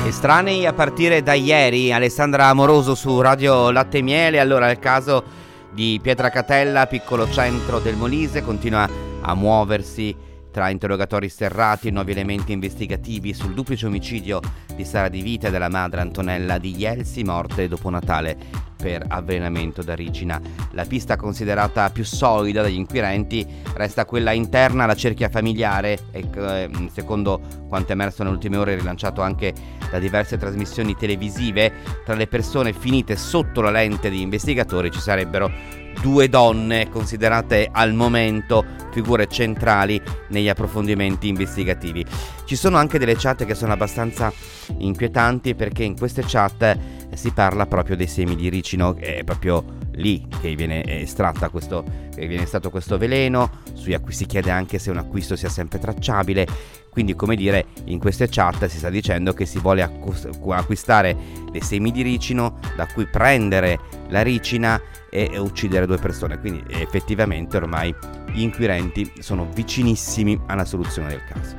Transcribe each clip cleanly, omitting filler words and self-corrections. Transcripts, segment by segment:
Estranei a partire da ieri, Alessandra Amoroso su Radio Latte e Miele. Allora, il caso di Pietracatella, piccolo centro del Molise, continua a muoversi tra interrogatori sterrati e nuovi elementi investigativi sul duplice omicidio di Sara Di Vita e della madre Antonella Di Jelsi, morte dopo Natale per avvelenamento da ricina. La pista considerata più solida dagli inquirenti resta quella interna alla cerchia familiare e secondo quanto emerso nelle ultime ore, rilanciato anche da diverse trasmissioni televisive, tra le persone finite sotto la lente degli investigatori ci sarebbero 2 donne considerate al momento figure centrali negli approfondimenti investigativi. Ci sono anche delle chat che sono abbastanza inquietanti, perché in queste chat si parla proprio dei semi di ricino, è proprio lì che viene estratto questo veleno, sui cui si chiede anche se un acquisto sia sempre tracciabile. Quindi, come dire, in queste chat si sta dicendo che si vuole acquistare dei semi di ricino da cui prendere la ricina e uccidere 2 persone. Quindi effettivamente ormai gli inquirenti sono vicinissimi alla soluzione del caso.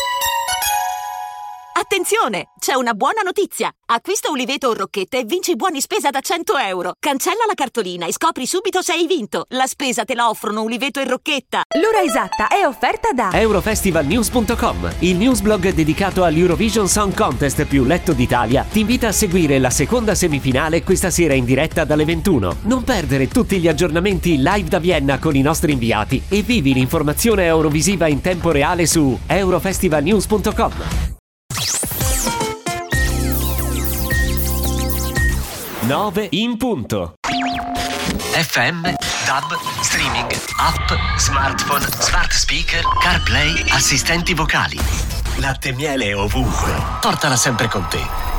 Attenzione! C'è una buona notizia! Acquista Uliveto o Rocchetta e vinci buoni spesa da 100 euro. Cancella la cartolina e scopri subito se hai vinto. La spesa te la offrono Uliveto e Rocchetta. L'ora esatta è offerta da Eurofestivalnews.com, il newsblog dedicato all'Eurovision Song Contest più letto d'Italia. Ti invita a seguire la seconda semifinale questa sera in diretta dalle 21. Non perdere tutti gli aggiornamenti live da Vienna con i nostri inviati e vivi l'informazione eurovisiva in tempo reale su Eurofestivalnews.com. 9 in punto. FM, DAB, streaming, app, smartphone, smart speaker, CarPlay, assistenti vocali. Latte e Miele ovunque. Portala sempre con te.